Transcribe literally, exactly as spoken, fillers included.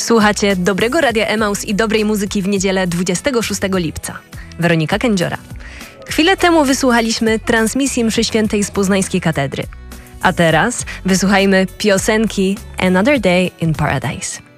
Słuchacie Dobrego Radia Emaus i dobrej muzyki w niedzielę dwudziestego szóstego lipca. Weronika Kędziora. Chwilę temu wysłuchaliśmy transmisji mszy świętej z Poznańskiej Katedry. A teraz wysłuchajmy piosenki Another Day in Paradise.